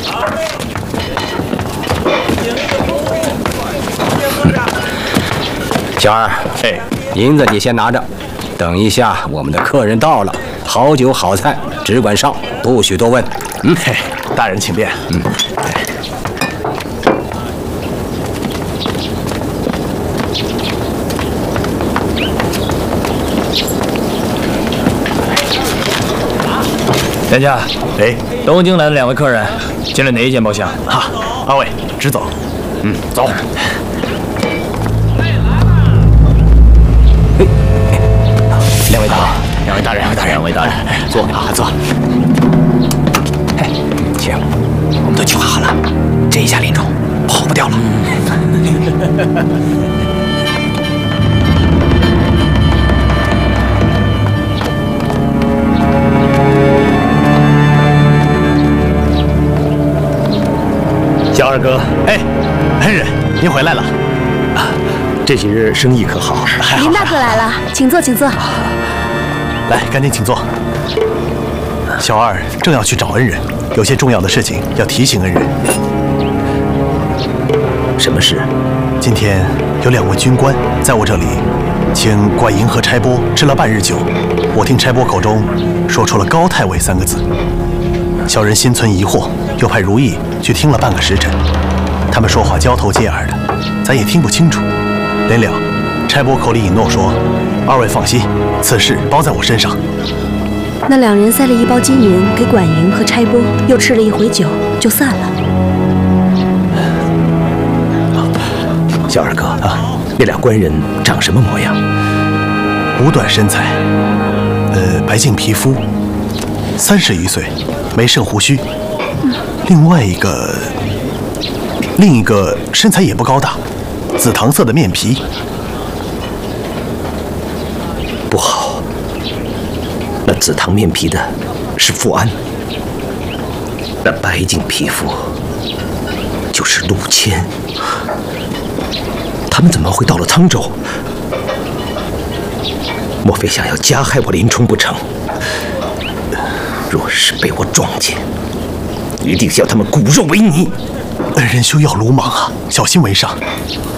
小二，哎，银子你先拿着，等一下我们的客人到了，好酒好菜，只管上，不许多问。 嘿，大人请便。 店家，哎，东京来的2位客人，进了哪一间包厢？ 哈，二位直走。 走。 两位大人， 两位大人，坐啊，坐。 请，我们都酒好了，这一下林冲跑不掉了。 小二哥， 哎，恩人，您回来了。啊，这几日生意可好？还好。 林大哥来了，请坐，请坐。 来，赶紧请坐。小二正要去找恩人，有些重要的事情要提醒恩人。什么事？今天有2位军官在我这里，请管营和差拨吃了半日酒。我听差拨口中说出了高太尉3个字，小人心存疑惑，又派如意去听了半个时辰。他们说话交头接耳的，咱也听不清楚。临了，差拨口里允诺说：“二位放心，此事包在我身上。” 那2人塞了1包金银给管营和差拨，又吃了一回酒，就散了。 小二哥啊，那俩官人长什么模样？ 五短身材，白净皮肤，30余岁，没剩胡须。另一个身材也不高大，紫糖色的面皮。 不好，那紫糖面皮的是富安，那白净皮肤就是陆谦。他们怎么会到了沧州？莫非想要加害我林冲不成？若是被我撞见，一定向他们骨肉为泥。 恩人休要鲁莽啊，小心为上。